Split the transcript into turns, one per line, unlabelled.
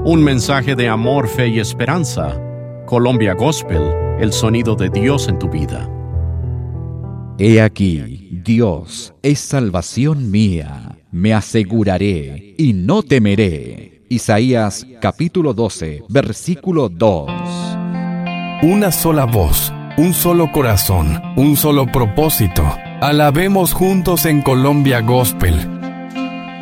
Un mensaje de amor, fe y esperanza. Colombia Gospel, el sonido de Dios en tu vida.
He aquí, Dios es salvación mía, me aseguraré y no temeré. Isaías capítulo 12, versículo 2.
Una sola voz, un solo corazón, un solo propósito. Alabemos juntos en Colombia Gospel.